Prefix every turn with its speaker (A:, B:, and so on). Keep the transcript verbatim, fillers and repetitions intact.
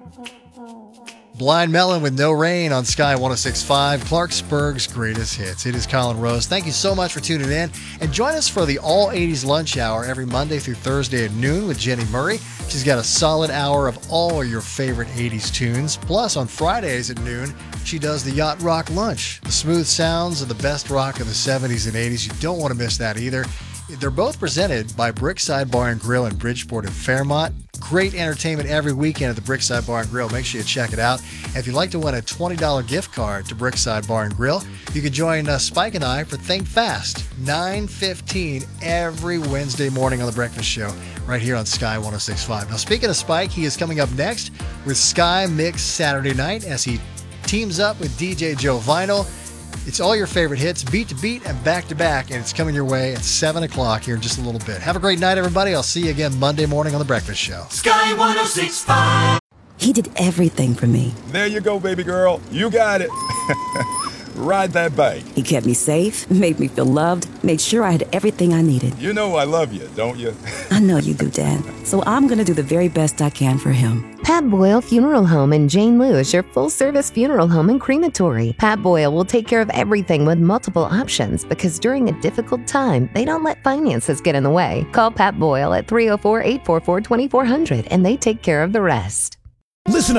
A: Blind Melon with No Rain on Sky one oh six point five, Clarksburg's greatest hits. It is Colin Rose. Thank you so much for tuning in. And join us for the All eighties Lunch Hour every Monday through Thursday at noon with Jenny Murray. She's got a solid hour of all your favorite eighties tunes. Plus, on Fridays at noon, she does the Yacht Rock Lunch. The smooth sounds of the best rock of the seventies and eighties. You don't want to miss that either. They're both presented by Brickside Bar and Grill in Bridgeport and Fairmont. Great entertainment every weekend at the Brickside Bar and Grill. Make sure you check it out. And if you'd like to win a twenty dollars gift card to Brickside Bar and Grill, you can join uh, Spike and I for Think Fast, nine fifteen every Wednesday morning on The Breakfast Show, right here on Sky one oh six point five. Now, speaking of Spike, he is coming up next with Sky Mix Saturday night as he teams up with D J Joe Vinyl. It's all your favorite hits, beat to beat and back to back, and it's coming your way at seven o'clock here in just a little bit. Have a great night, everybody. I'll see you again Monday morning on The Breakfast Show.
B: Sky one oh six point five.
C: He did everything for me.
D: There you go, baby girl. You got it. Ride that bike.
C: He kept me safe, made me feel loved, made sure I had everything I needed.
D: You know I love you, don't you?
C: I know you do, Dad. So I'm going to do the very best I can for him.
E: Pat Boyle Funeral Home in Jane Lewis, your full-service funeral home and crematory. Pat Boyle will take care of everything with multiple options because during a difficult time, they don't let finances get in the way. Call Pat Boyle at three oh four, eight four four, two four zero zero and they take care of the rest.
F: Listen